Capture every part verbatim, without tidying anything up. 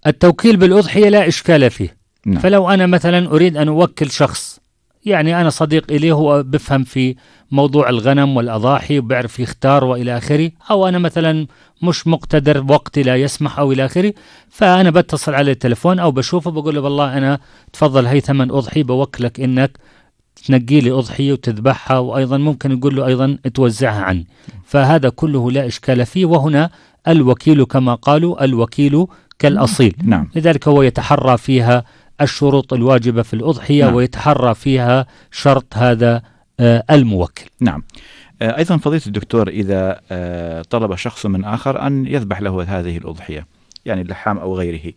التوكيل بالأضحية لا إشكال فيه. نعم. فلو أنا مثلا أريد أن أوكل شخص، يعني أنا صديق إليه هو بفهم في موضوع الغنم والأضاحي وبعرف يختار وإلى آخره، أو أنا مثلا مش مقتدر وقتي لا يسمح أو إلى آخره، فأنا بتصل على التلفون أو بشوفه بقول له والله أنا تفضل هي ثمن أضحي بوكلك إنك تنقي لي أضحية وتذبحها، وأيضا ممكن يقول له أيضا توزعها عني. فهذا كله لا إشكال فيه. وهنا الوكيل كما قالوا الوكيل كالأصيل. نعم. لذلك هو يتحرى فيها الشروط الواجبة في الأضحية. نعم. ويتحرى فيها شرط هذا آه الموكل. نعم. آه أيضا فضيلة الدكتور، إذا آه طلب شخص من آخر أن يذبح له هذه الأضحية، يعني اللحام أو غيره،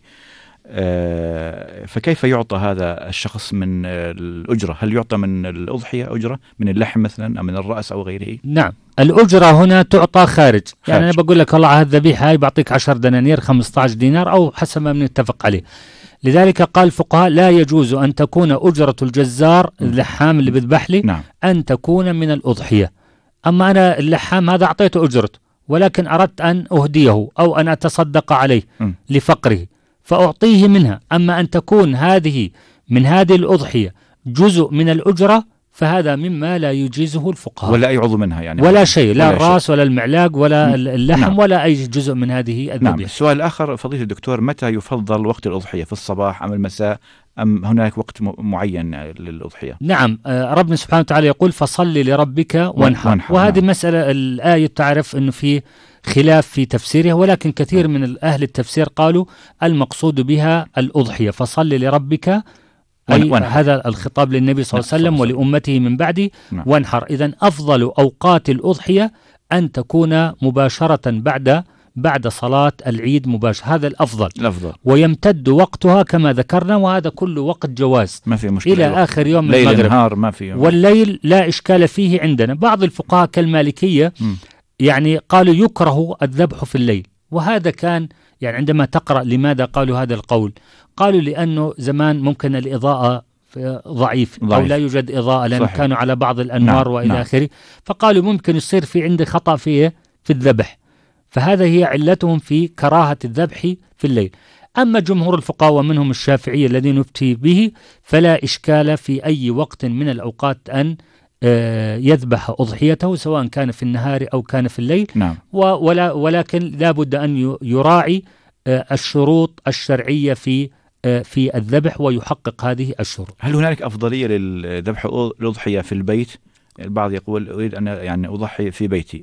آه فكيف يعطى هذا الشخص من آه الأجرة؟ هل يعطى من الأضحية أجرة من اللحم مثلا أو من الرأس أو غيره؟ نعم، الأجرة هنا تعطى خارج, خارج. يعني أنا بقول لك والله هالذبيحة هاي بعطيك عشر دنانير خمسة عشر دينار أو حسب ما بنتفق عليه. لذلك قال الفقهاء لا يجوز أن تكون أجرة الجزار اللحام اللي بذبح لي نعم. أن تكون من الأضحية. أما أنا اللحام هذا أعطيته أجرته، ولكن أردت أن أهديه أو أن أتصدق عليه م. لفقره فأعطيه منها. أما أن تكون هذه من هذه الأضحية جزء من الأجرة فهذا مما لا يجيزه الفقهاء. ولا أي عضو منها يعني؟ ولا شيء، لا الرأس ولا المعلاق ولا اللحم. نعم. ولا أي جزء من هذه الذبيحة. نعم. السؤال الآخر فضيلة الدكتور، متى يفضل وقت الأضحية؟ في الصباح أم المساء أم هناك وقت معين للأضحية؟ نعم، ربنا سبحانه وتعالى يقول فصل لربك وانحر, وانحر. وهذه نعم. مسألة الآية تعرف أنه في خلاف في تفسيرها، ولكن كثير من أهل التفسير قالوا المقصود بها الأضحية، فصل لربك أي وانحر. هذا الخطاب للنبي صلى الله عليه وسلم ولأمته من بعده. نعم. وانحر. إذن أفضل أوقات الأضحية أن تكون مباشرة بعد بعد صلاة العيد مباشرة، هذا الأفضل. الأفضل. ويمتد وقتها كما ذكرنا، وهذا كل وقت جواز ما في مشكلة إلى آخر يوم ليل المغرب. نهار ما في يوم. والليل لا إشكال فيه عندنا. بعض الفقهاء كالمالكية م. يعني قالوا يكره الذبح في الليل، وهذا كان يعني عندما تقرأ لماذا قالوا هذا القول؟ قالوا لأنه زمان ممكن الإضاءة ضعيف, ضعيف أو لا يوجد إضاءة لأن صحيح. كانوا على بعض الأنوار. نعم. وإلى نعم. آخره. فقالوا ممكن يصير في عندي خطأ فيه في الذبح، فهذا هي علتهم في كراهة الذبح في الليل. أما جمهور الفقهاء ومنهم الشافعية الذين نفتي به فلا إشكال في أي وقت من الأوقات أن يذبح أضحيته سواء كان في النهار أو كان في الليل. نعم. ولا ولكن لا بد أن يراعي الشروط الشرعية في في الذبح ويحقق هذه الشروط. هل هنالك أفضلية للذبح الأضحية في البيت؟ البعض يقول أريد أن يعني أضحي في بيتي،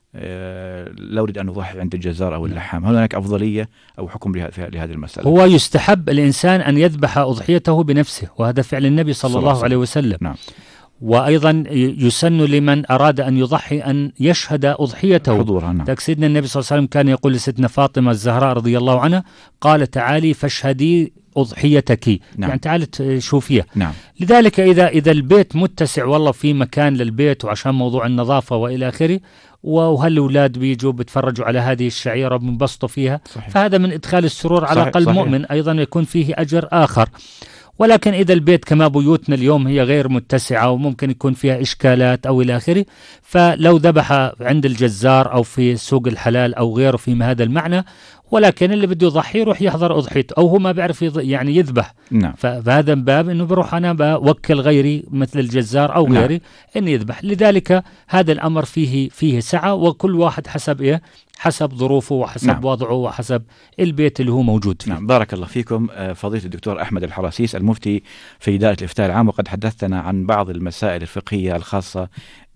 لا أريد أن أضحي عند الجزار أو اللحام، هل هناك أفضلية أو حكم لهذه المسألة؟ هو يستحب الإنسان أن يذبح أضحيته بنفسه، وهذا فعل النبي صلى, صلى الله عليه وسلم. نعم. وأيضا يسن لمن أراد أن يضحي أن يشهد أضحيته حضورها. نعم. سيدنا النبي صلى الله عليه وسلم كان يقول لسيدنا فاطمة الزهراء رضي الله عنها قال تعالي فاشهدي أضحيتك. نعم. يعني تعالي شوفيها. نعم. لذلك إذا إذا البيت متسع والله في مكان للبيت وعشان موضوع النظافة وإلى آخره، وهالأولاد بيجوا بيتفرجوا على هذه الشعيرة وبنبسطوا فيها. صحيح. فهذا من إدخال السرور على قلب مؤمن، أيضا يكون فيه أجر آخر. ولكن إذا البيت كما بيوتنا اليوم هي غير متسعة وممكن يكون فيها إشكالات أو إلى آخره، فلو ذبح عند الجزار أو في سوق الحلال أو غيره في هذا المعنى. ولكن اللي بده يضحي يروح يحضر أضحيته، أو هو ما بيعرف يعني يذبح. نعم. فهذا من باب إنه بروح أنا بوكل غيري مثل الجزار أو غيري. نعم. إنه يذبح. لذلك هذا الأمر فيه فيه سعة، وكل واحد حسب إيه حسب ظروفه وحسب نعم. وضعه وحسب البيت اللي هو موجود فيه. نعم. بارك الله فيكم فضيلة الدكتور أحمد الحراسيس المفتي في إدارة الإفتاء العام، وقد حدثنا عن بعض المسائل الفقهية الخاصة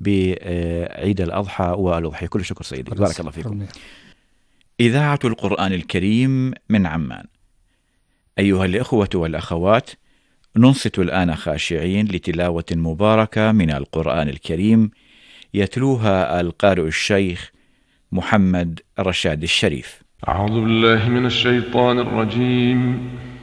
بعيد الأضحى والأضحية. كل شكر سيدي، بارك الله فيكم. إذاعة القرآن الكريم من عمان. أيها الإخوة والأخوات، ننصت الآن خاشعين لتلاوة مباركة من القرآن الكريم يتلوها القارئ الشيخ محمد رشاد الشريف. أعوذ بالله من الشيطان الرجيم.